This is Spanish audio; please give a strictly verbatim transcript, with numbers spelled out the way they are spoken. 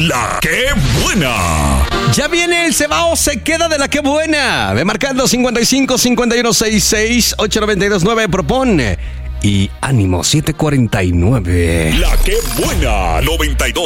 La que buena. Ya viene el cebao, se queda de la que buena. Ve marcando cincuenta y cinco, cincuenta y uno, sesenta y seis, ocho nueve dos nueve. Propone. Y ánimo, siete cuarenta y nueve. La que buena. noventa y dos.